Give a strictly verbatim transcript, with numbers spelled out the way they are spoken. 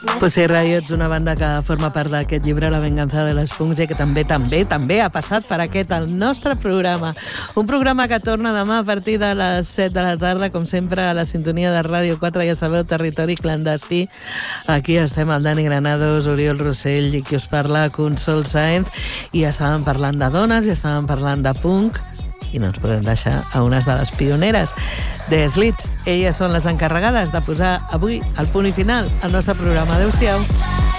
Pussy Riot, una banda que forma part d'aquest llibre La venganza de les punks i que també, també, també ha passat per aquest, el nostre programa. Un programa que torna demà a partir de les set de la tarda, com sempre, a la sintonia de Ràdio quatre, ja sabeu, territori clandestí. Aquí estem el Dani Granados, Oriol Rossell i qui us parla, Consol Sáenz, i estàvem parlant de dones, i estàvem parlant de punk, i no ens podem deixar a unes de les pioneres de Slits. Elles són les encarregades de posar avui el punt i final al nostre programa. Adéu-siau.